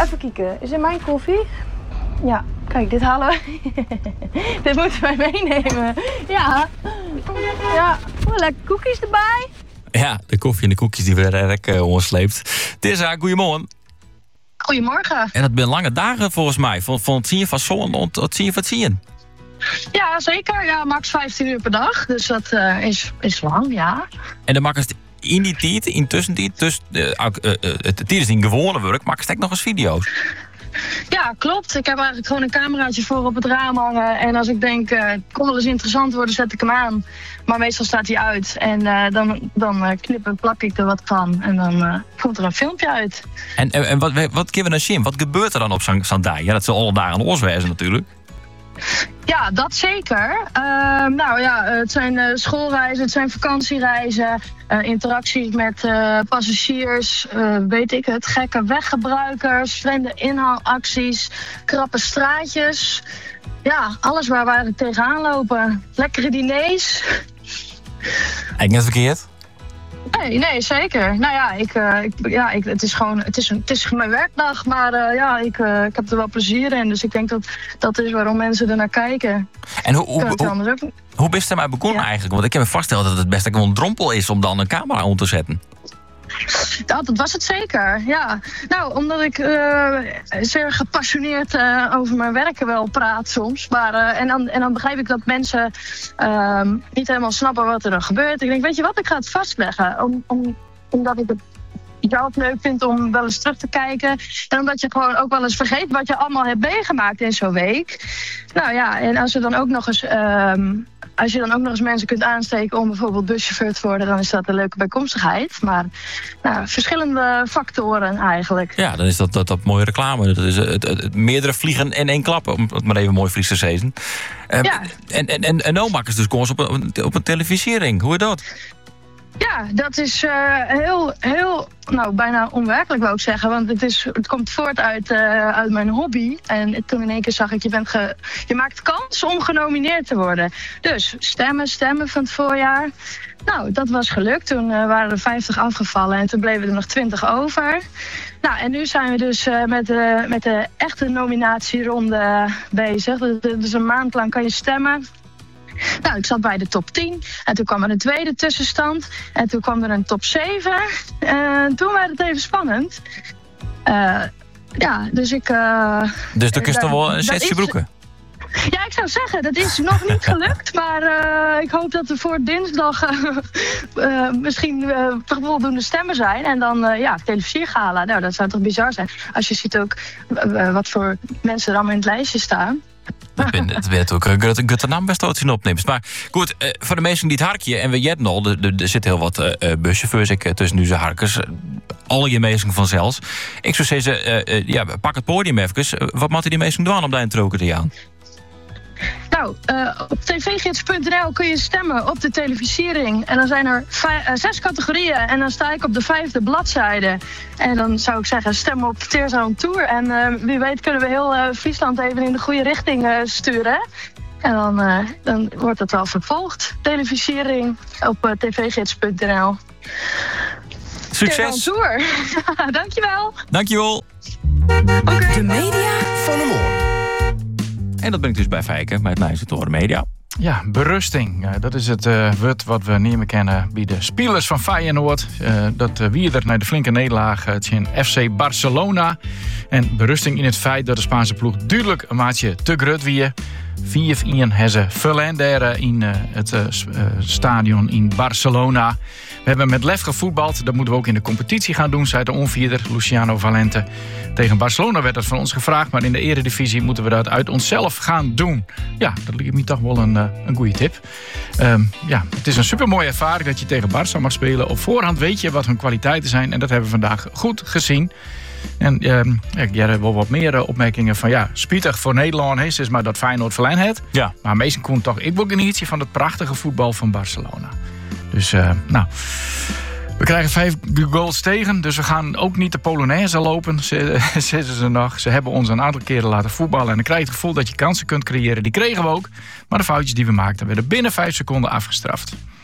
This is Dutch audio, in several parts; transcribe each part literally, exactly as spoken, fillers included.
Even kijken. Is in mijn koffie? Ja, kijk, dit halen we. Dit moeten wij meenemen. Ja. Ja. Oh, lekker koekjes erbij. Ja, de koffie en de koekjes die we rek uh, ontsleept. Tessa, goedemorgen. Goedemorgen. En dat zijn lange dagen volgens mij. Van, van het zien van zon tot het zien van het zien. Ja, zeker. Ja, max vijftien uur per dag. Dus dat uh, is, is lang, ja. En dan maak je in die tijd, in tussentijd, tussen uh, uh, uh, het is in gewone werk, maak je nog eens video's. Ja, klopt. Ik heb eigenlijk gewoon een cameraatje voor op het raam hangen. En als ik denk, uh, het kon wel eens interessant worden, zet ik hem aan. Maar meestal staat hij uit. En uh, dan, dan uh, knip en plak ik er wat van. En dan uh, komt er een filmpje uit. En, en, en wat, wat kunnen we dan zien? Wat gebeurt er dan op zo'n zo'n dag? Ja, dat zal alle dagen los wezen natuurlijk. Ja, dat zeker. Uh, nou ja, het zijn uh, schoolreizen, het zijn vakantiereizen, uh, interacties met uh, passagiers, uh, weet ik het, gekke weggebruikers, vreemde inhaalacties, krappe straatjes. Ja, alles waar wij tegenaan lopen. Lekkere diners. Ik net verkeerd? Nee, nee, zeker. Nou ja, ik, uh, ik, ja ik, het is gewoon, het is, een, het is mijn werkdag, maar uh, ja, ik, uh, ik heb er wel plezier in. Dus ik denk dat dat is waarom mensen er naar kijken. En hoe, hoe, hoe, ook... hoe bist er maar begonnen ja. eigenlijk? Want ik heb me vastgesteld dat het best een drompel is om dan een camera om te zetten. Ja, dat was het zeker, ja. Nou, omdat ik uh, zeer gepassioneerd uh, over mijn werken wel praat soms. Maar, uh, en, dan, en dan begrijp ik dat mensen uh, niet helemaal snappen wat er dan gebeurt. Ik denk, weet je wat, ik ga het vastleggen. Om, om, omdat ik het zelf leuk vind om wel eens terug te kijken. En omdat je gewoon ook wel eens vergeet wat je allemaal hebt meegemaakt in zo'n week. Nou ja, en als er dan ook nog eens... Uh, Als je dan ook nog eens mensen kunt aansteken om bijvoorbeeld buschauffeur te worden, dan is dat een leuke bijkomstigheid. Maar nou, verschillende factoren eigenlijk. Ja, dan is dat, dat, dat mooie reclame. Dat is het, het, het meerdere vliegen in één klap, om het maar even mooi Fries te zeggen. Um, ja. En, en, en, en nou maken ze dus koers op een, op een televisiering. Hoe is dat? Ja, dat is uh, heel, heel, nou bijna onwerkelijk wou ik zeggen. Want het, is, het komt voort uit, uh, uit mijn hobby. En toen in één keer zag ik, je, bent ge, je maakt kans om genomineerd te worden. Dus stemmen, stemmen van het voorjaar. Nou, dat was gelukt. Toen uh, waren er vijftig afgevallen en toen bleven er nog twintig over. Nou, en nu zijn we dus uh, met, de, met de echte nominatieronde bezig. Dus een maand lang kan je stemmen. Nou, ik zat bij de top tien. En toen kwam er een tweede tussenstand. En toen kwam er een top zeven. En toen werd het even spannend. Uh, ja, dus ik... Uh, dus dan kun je toch wel een zesje broeken? Ja, ik zou zeggen, dat is nog niet gelukt. Maar uh, ik hoop dat er voor dinsdag uh, uh, misschien uh, voldoende stemmen zijn. En dan, uh, ja, televisiegala. Nou, dat zou toch bizar zijn. Als je ziet ook uh, wat voor mensen er allemaal in het lijstje staan. Dat ben het ook een gutte naam best ooit zien opneemt. Maar goed, uh, voor de mensen die het harkje, en we jetten al, er, er zitten heel wat uh, buschauffeurs ik, uh, tussen nu zijn harkers. Uh, al je mensen vanzelfs. Ik zou zeggen, uh, uh, ja, pak het podium even. Uh, wat moeten die mensen doen om daar een troken te gaan? Nou, uh, op tvgids punt n l kun je stemmen op de televisiering. En dan zijn er vijf, uh, zes categorieën. En dan sta ik op de vijfde bladzijde. En dan zou ik zeggen, stem op Teerza on Tour. En uh, wie weet kunnen we heel uh, Friesland even in de goede richting uh, sturen. En dan, uh, dan wordt het wel vervolgd. Televisiering op uh, tvgids punt n l. Succes! Teerza on Tour. Dankjewel. Dankjewel. Okay. De media van de morgen. En dat ben ik dus bij Fijken, met mij zit Horen Media. Ja, berusting. Uh, dat is het uh, woord wat we niet meer kennen bij de spelers van Feyenoord. Uh, dat uh, wie er naar de flinke nederlaag uh, tegen F C Barcelona. En berusting in het feit dat de Spaanse ploeg duidelijk een maatje te grut wie. vier een hebben ze verlend in uh, het uh, stadion in Barcelona. We hebben met lef gevoetbald. Dat moeten we ook in de competitie gaan doen, zei de onvierder Luciano Valente. Tegen Barcelona werd dat van ons gevraagd, maar in de eredivisie moeten we dat uit onszelf gaan doen. Ja, dat lijkt me toch wel een, uh, een goede tip. Um, ja, het is een supermooie ervaring dat je tegen Barça mag spelen. Op voorhand weet je wat hun kwaliteiten zijn en dat hebben we vandaag goed gezien. En um, ja, jij hebt wel wat meer uh, opmerkingen van ja, spietig voor Nederland is, is maar dat Feyenoord verlijn heeft. Ja. Maar meestal komt toch ik wil genieten van het prachtige voetbal van Barcelona. Dus uh, nou, we krijgen vijf goals tegen, dus we gaan ook niet de Polonaise lopen, zitten ze nog. Ze hebben ons een aantal keren laten voetballen en dan krijg je het gevoel dat je kansen kunt creëren. Die kregen we ook, maar de foutjes die we maakten werden binnen vijf seconden afgestraft.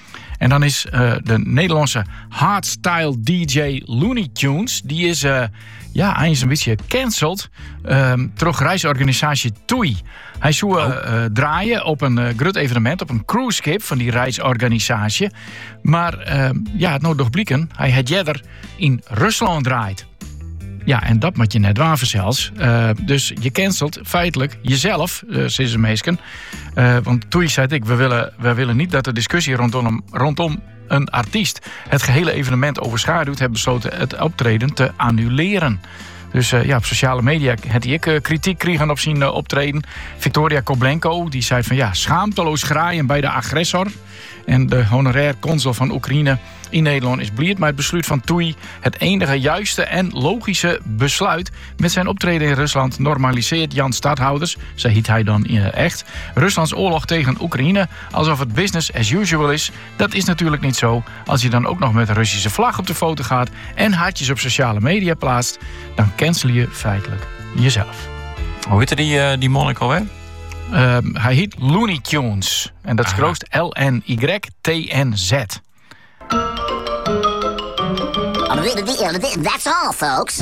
En dan is uh, de Nederlandse hardstyle D J Looney Tunes. Die is, uh, ja, hij is een beetje cancelled. Uh, terug reisorganisatie Toei. Hij zou uh, uh, draaien op een uh, groot evenement, op een cruiseschip van die reisorganisatie. Maar uh, ja, het nou toch blikken, hij had jeder in Rusland draait. Ja, en dat moet je net waven zelfs. Uh, dus je cancelt feitelijk jezelf, uh, sinds de meesken. Uh, want Toei zei ik, we willen, we willen niet dat de discussie rondom, rondom een artiest het gehele evenement overschaduwt. Hebben besloten het optreden te annuleren. Dus uh, ja, op sociale media had ik uh, kritiek kregen op zijn uh, optreden. Victoria Koblenko, die zei van ja, schaamteloos graaien bij de agressor. En de honorair consul van Oekraïne in Nederland is blij met het besluit van Toei. Het enige juiste en logische besluit. Met zijn optreden in Rusland normaliseert Jan Stadhouders, zo heet hij dan uh, echt, Ruslands oorlog tegen Oekraïne alsof het business as usual is. Dat is natuurlijk niet zo. Als je dan ook nog met een Russische vlag op de foto gaat en hartjes op sociale media plaatst, dan cancel je feitelijk jezelf. Hoe heette die, uh, die monnik alweer? Uh, hij heet Looney Tunes. En dat is grootst L N Y T N Z. That's all, folks.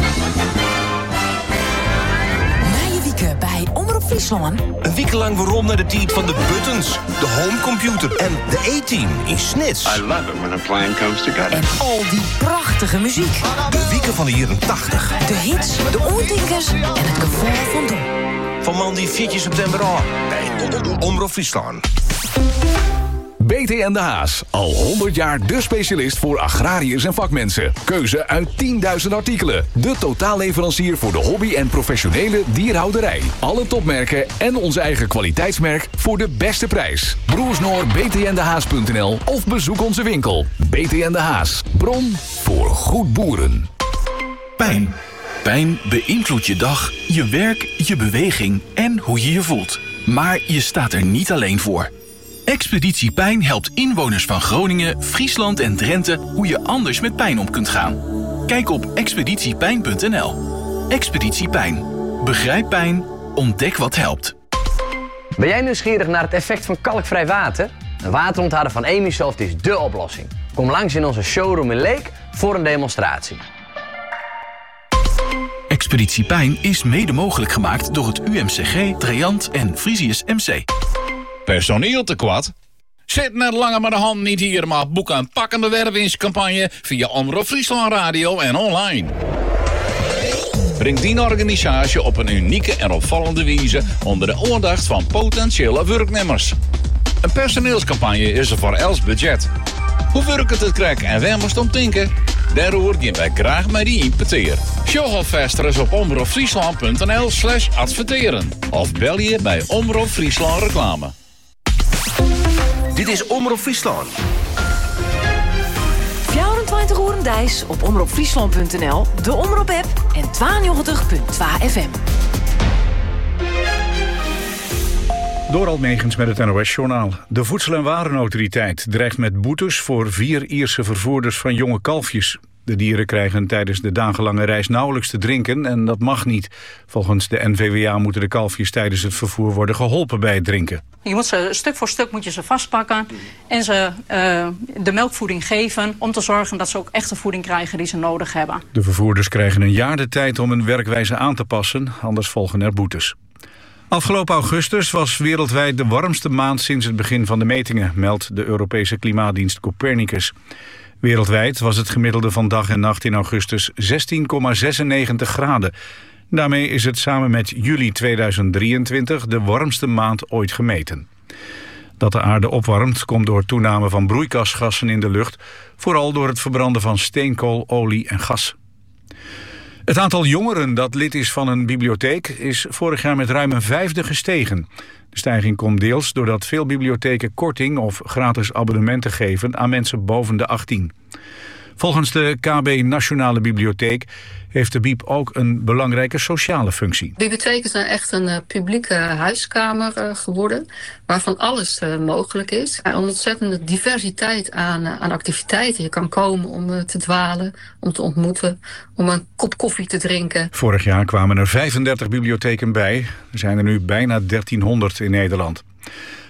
Nijenwieken bij Omroep Friesland. Een week lang waarom naar de tijd van de buttons, de homecomputer en de A-team in Snits. I love it when a plan comes together. En al die prachtige muziek. De wieken van de jaren tachtig. De hits, de oortinkers en het gevoel van doen. Van man die vier september aan bij Omroep Friesland. B T en de Haas, al honderd jaar de specialist voor agrariërs en vakmensen. Keuze uit tienduizend artikelen. De totaalleverancier voor de hobby en professionele dierhouderij. Alle topmerken en onze eigen kwaliteitsmerk voor de beste prijs. Broersnoor b t n de haas punt n l of bezoek onze winkel. B T en de Haas, bron voor goed boeren. Pijn. Pijn beïnvloedt je dag, je werk, je beweging en hoe je je voelt. Maar je staat er niet alleen voor. Expeditie Pijn helpt inwoners van Groningen, Friesland en Drenthe hoe je anders met pijn om kunt gaan. Kijk op expeditie pijn punt n l. Expeditie Pijn. Begrijp pijn, ontdek wat helpt. Ben jij nieuwsgierig naar het effect van kalkvrij water? Een waterontharder van Emisoft is dé oplossing. Kom langs in onze showroom in Leek voor een demonstratie. Expeditie Pijn is mede mogelijk gemaakt door het U M C G, Treant en Frisius M C. Personeel tekort? Zit net langer met de hand niet hier, maar boek een pakkende wervingscampagne via Omroep Friesland Radio en online. Breng die organisatie op een unieke en opvallende wijze onder de aandacht van potentiële werknemers. Een personeelscampagne is er voor els budget. Hoe werkt het krek en waar moest om denken? Daarover gaan wij graag met die impeteer. Show is op omroepfriesland punt n l slash adverteren. Of bel je bij Omroep Friesland Reclame. Dit is Omroep Friesland. vierentwintig uur dijs op omroepfriesland punt n l, de Omroep-app en tweeënnegentig punt twee F M. Dorald Megens met het N O S-journaal. De Voedsel- en Warenautoriteit dreigt met boetes voor vier Ierse vervoerders van jonge kalfjes. De dieren krijgen tijdens de dagenlange reis nauwelijks te drinken en dat mag niet. Volgens de N V W A moeten de kalfjes tijdens het vervoer worden geholpen bij het drinken. Je moet ze stuk voor stuk moet je ze vastpakken en ze uh, de melkvoeding geven om te zorgen dat ze ook echt de voeding krijgen die ze nodig hebben. De vervoerders krijgen een jaar de tijd om hun werkwijze aan te passen, anders volgen er boetes. Afgelopen augustus was wereldwijd de warmste maand sinds het begin van de metingen, meldt de Europese klimaatdienst Copernicus. Wereldwijd was het gemiddelde van dag en nacht in augustus zestien komma zesennegentig graden. Daarmee is het samen met juli tweeduizend drieëntwintig de warmste maand ooit gemeten. Dat de aarde opwarmt komt door toename van broeikasgassen in de lucht, vooral door het verbranden van steenkool, olie en gas. Het aantal jongeren dat lid is van een bibliotheek is vorig jaar met ruim een vijfde gestegen. De stijging komt deels doordat veel bibliotheken korting of gratis abonnementen geven aan mensen boven de achttien. Volgens de K B Nationale Bibliotheek heeft de Biep ook een belangrijke sociale functie. Bibliotheken zijn echt een uh, publieke huiskamer uh, geworden, waarvan alles uh, mogelijk is. Een ontzettende diversiteit aan, uh, aan activiteiten. Je kan komen om uh, te dwalen, om te ontmoeten, om een kop koffie te drinken. Vorig jaar kwamen er vijfendertig bibliotheken bij. Er zijn er nu bijna dertienhonderd in Nederland.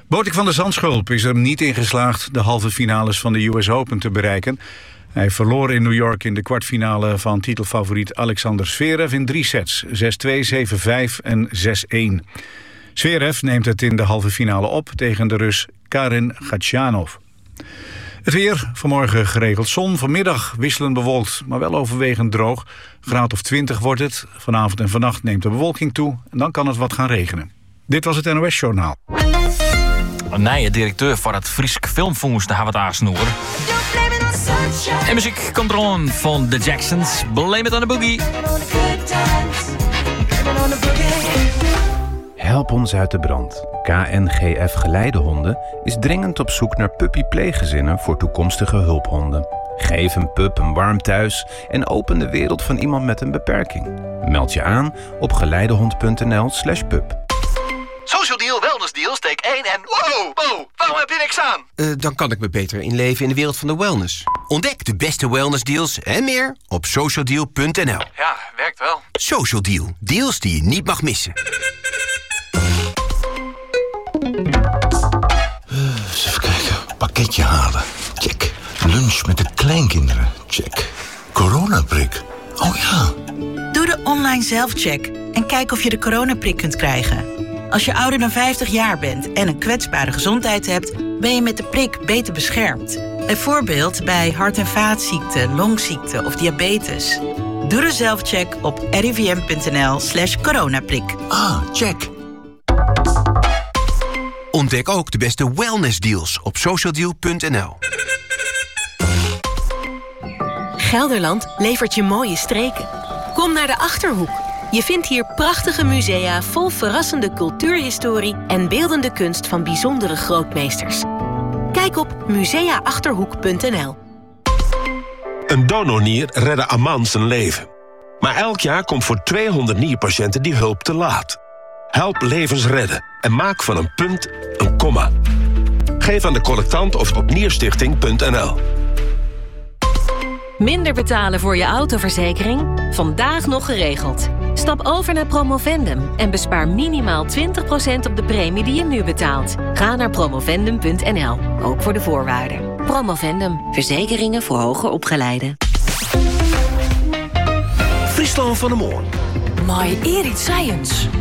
Botik van der Zandschulp is er niet in geslaagd de halve finales van de U S Open te bereiken. Hij verloor in New York in de kwartfinale van titelfavoriet Alexander Zverev in drie sets. zes twee, zeven vijf en zes een. Zverev neemt het in de halve finale op tegen de Rus Karen Khachanov. Het weer, vanmorgen geregeld zon, vanmiddag wisselend bewolkt, maar wel overwegend droog. Graad of twintig wordt het. Vanavond en vannacht neemt de bewolking toe en dan kan het wat gaan regenen. Dit was het N O S-journaal. Nee, directeur van het Friesk Filmfonds, daar hebben we het aansnoeren. En muziek komt er aan van The Jacksons. Blame it on the boogie. Help ons uit de brand. K N G F Geleidehonden is dringend op zoek naar puppypleeggezinnen voor toekomstige hulphonden. Geef een pup een warm thuis en open de wereld van iemand met een beperking. Meld je aan op geleidehond punt n l slash pup. Social Deal, Wellness Deal, steek één en... Wow, wow, waarom heb je niks aan? Uh, dan kan ik me beter inleven in de wereld van de wellness. Ontdek de beste wellness deals en meer op social deal punt n l. Ja, werkt wel. Social Deal, deals die je niet mag missen. Eens even kijken. Pakketje halen. Check. Lunch met de kleinkinderen. Check. Coronaprik. Oh ja. Doe de online zelfcheck en kijk of je de coronaprik kunt krijgen. Als je ouder dan vijftig jaar bent en een kwetsbare gezondheid hebt, ben je met de prik beter beschermd. Bijvoorbeeld bij hart- en vaatziekten, longziekten of diabetes. Doe de zelfcheck op r i v m punt n l slash coronaprik. Ah, check. Ontdek ook de beste wellness deals op social deal punt n l. Gelderland levert je mooie streken. Kom naar de Achterhoek. Je vindt hier prachtige musea vol verrassende cultuurhistorie en beeldende kunst van bijzondere grootmeesters. Kijk op musea achterhoek punt n l. Een donornier redde Aman zijn leven. Maar elk jaar komt voor tweehonderd nierpatiënten die hulp te laat. Help levens redden en maak van een punt een komma. Geef aan de collectant of op nierstichting punt n l. Minder betalen voor je autoverzekering? Vandaag nog geregeld. Stap over naar Promovendum en bespaar minimaal twintig procent op de premie die je nu betaalt. Ga naar promovendum punt n l, ook voor de voorwaarden. Promovendum, verzekeringen voor hoger opgeleiden. Friesland van de Moor. Maar eer iets science.